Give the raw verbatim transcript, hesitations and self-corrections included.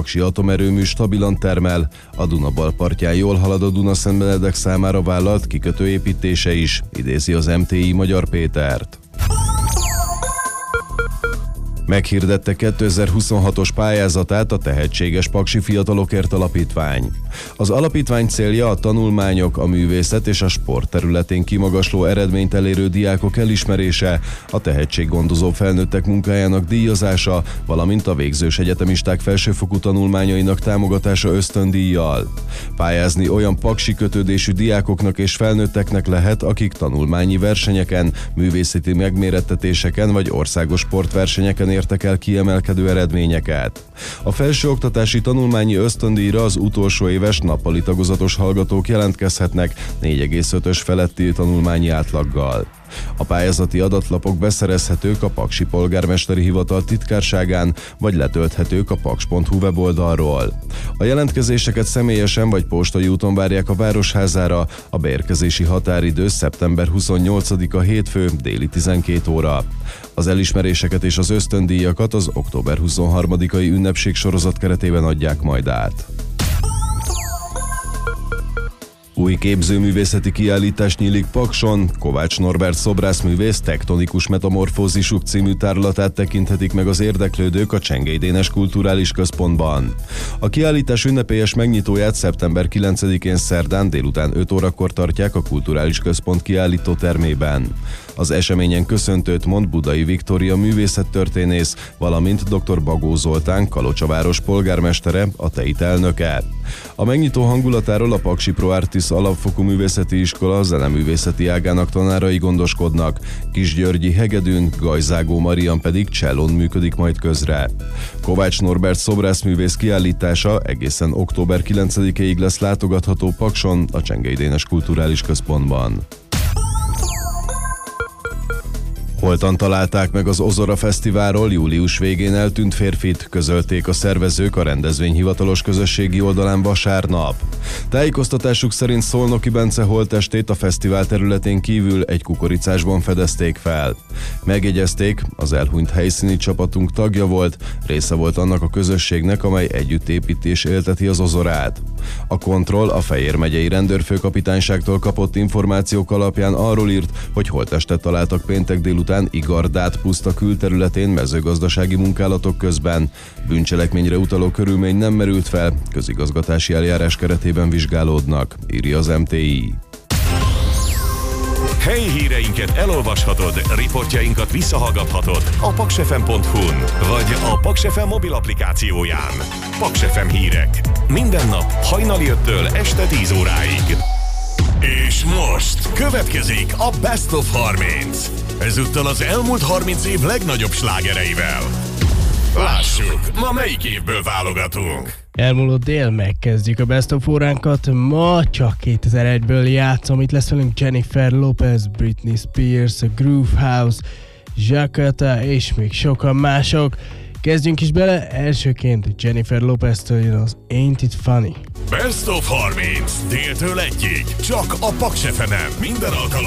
paksi atomerőmű stabilan termel, a Duna bal partján jól halad a Duna-Szentbenedek számára vállalt kikötő építése is, idézi az em té i Magyar Pétert. Meghirdette kétezer-huszonhatos pályázatát a Tehetséges Paksi Fiatalokért Alapítvány. Az alapítvány célja a tanulmányok, a művészet és a sport területén kimagasló eredményt elérő diákok elismerése, a tehetséggondozó felnőttek munkájának díjazása, valamint a végzős egyetemisták felsőfokú tanulmányainak támogatása ösztöndíjjal. Pályázni olyan paksi kötődésű diákoknak és felnőtteknek lehet, akik tanulmányi versenyeken, művészeti megmérettetéseken vagy országos sportversenyeken értek el kiemelkedő eredményeket. A felsőoktatási tanulmányi ösztöndíjra az utolsó éves nappali tagozatos hallgatók jelentkezhetnek négy egész ötös feletti tanulmányi átlaggal. A pályázati adatlapok beszerezhetők a Paksi Polgármesteri Hivatal titkárságán, vagy letölthetők a paks pont hu weboldalról. A jelentkezéseket személyesen vagy postai úton várják a Városházára, a beérkezési határidő szeptember huszonnyolcadika hétfő déli tizenkét óra. Az elismeréseket és az ösztöndíjakat az október huszonharmadikai ünnepség sorozat keretében adják majd át. Új képzőművészeti kiállítás nyílik Pakson, Kovács Norbert szobrászművész Tektonikus metamorfózisuk című tárlatát tekinthetik meg az érdeklődők a Csengei Dénes Kulturális Központban. A kiállítás ünnepélyes megnyitóját szeptember kilencedikén szerdán délután öt órakor tartják a Kulturális Központ kiállító termében. Az eseményen köszöntőt mond Budai Viktória művészettörténész, valamint dr. Bagó Zoltán, Kalocsaváros polgármestere, a TEIT elnöke. A megnyitó hangulatáról a Paksi Pro Artis alapfokú művészeti iskola zeneművészeti ágának tanárai gondoskodnak, Kisgyörgyi hegedűn, Gajzágó Marian pedig csellón működik majd közre. Kovács Norbert szobrászművész kiállítása egészen október kilencedikéig lesz látogatható Pakson, a Csengei Dénes Kulturális Központban. Holtan találták meg az Ozora Fesztiválról július végén eltűnt férfit, közölték a szervezők a rendezvény hivatalos közösségi oldalán vasárnap. Tájékoztatásuk szerint Szolnoki Bence holttestét a fesztivál területén kívül egy kukoricásban fedezték fel. Megjegyezték, az elhunyt helyszíni csapatunk tagja volt, része volt annak a közösségnek, amely együtt építi és élteti az Ozorát. A Kontroll a Fejér megyei rendőrfőkapitányságtól kapott információk alapján arról írt, hogy holttestet találtak péntek délután Igardát puszta külterületén mezőgazdasági munkálatok közben. Bűncselekményre utaló körülmény nem merült fel, közigazgatási eljárás keretében vizsgálódnak, írja az em té i. Helyi híreinket elolvashatod, riportjainkat visszahallgathatod a paks ef em pont hu-n, vagy a Paks ef em mobil applikációján. Paks ef em hírek. Minden nap hajnali öttől este tíz óráig. És most következik a Best of harminc. Ezúttal az elmúlt harminc év legnagyobb slágereivel. Lássuk, ma melyik évből válogatunk. Elmúló dél megkezdjük a Best of óránkat, ma csak kétezer-egyből játszom, itt lesz velünk Jennifer Lopez, Britney Spears, Groove House, Jacquetta és még sokan mások. Kezdjünk is bele, elsőként Jennifer Lopez-től jön az Ain't It Funny. Best of harminc, déltől egyig, csak a Paks ef emen, minden alkalom.